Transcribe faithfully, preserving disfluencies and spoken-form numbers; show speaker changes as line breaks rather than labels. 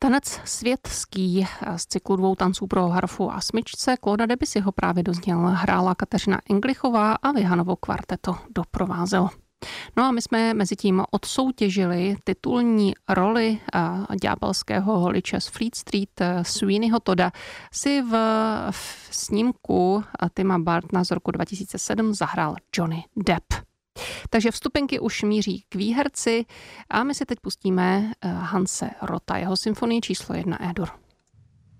Tanec světský z cyklu dvou tanců pro harfu a smyčce Clauda Debussyho právě dozněl, hrála Kateřina Englichová a Vihanovo kvarteto doprovázelo. No a my jsme mezi tím odsoutěžili titulní roli ďábelského holiče z Fleet Street Sweeneyho Todda si v, v snímku Tima Burtona z roku dva tisíce sedm zahrál Johnny Depp. Takže vstupenky už míří k výherci a my si teď pustíme Hanse Rotta, jeho symfonii číslo jedna E-dur.